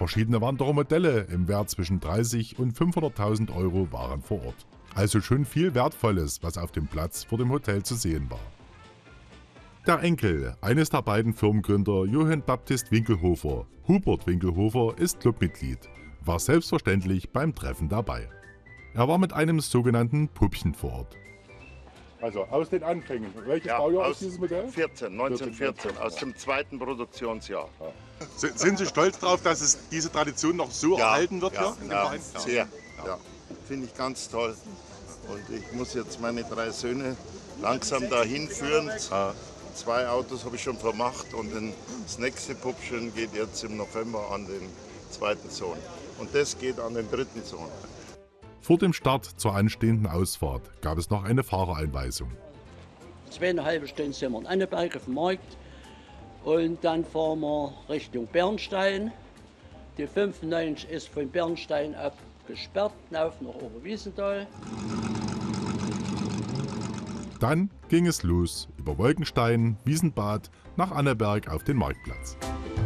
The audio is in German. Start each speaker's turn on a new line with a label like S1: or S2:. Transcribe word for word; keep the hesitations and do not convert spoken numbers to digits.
S1: Verschiedene Wanderer-Modelle im Wert zwischen dreißig und fünfhunderttausend Euro waren vor Ort. Also schon viel Wertvolles, was auf dem Platz vor dem Hotel zu sehen war. Der Enkel eines der beiden Firmengründer Johann Baptist Winkelhofer, Hubert Winkelhofer, ist Clubmitglied, war selbstverständlich beim Treffen dabei. Er war mit einem sogenannten Puppchen vor Ort.
S2: Also aus den Anfängen. Welches
S3: Ja,
S2: Baujahr
S3: aus
S2: ist dieses Modell?
S3: vierzehn, neunzehnhundertvierzehn, aus dem zweiten Produktionsjahr.
S4: Sind Sie stolz darauf, dass es diese Tradition noch so
S3: Ja,
S4: erhalten wird?
S3: ja,
S4: hier in dem
S3: ja,
S4: Verein?
S3: sehr. Ja. Finde ich ganz toll. Und ich muss jetzt meine drei Söhne langsam dahin führen. Zwei Autos habe ich schon vermacht und das nächste Puppchen geht jetzt im November an den zweiten Sohn. Und das geht an den dritten Sohn.
S1: Vor dem Start zur anstehenden Ausfahrt gab es noch eine Fahrereinweisung.
S5: Zweieinhalb Stunden sind wir in Anneberg auf dem Markt und dann fahren wir Richtung Bernstein. Die fünfundneunzig ist von Bernstein ab gesperrt, hinauf nach Oberwiesenthal.
S1: Dann ging es los über Wolkenstein, Wiesenbad nach Anneberg auf den Marktplatz.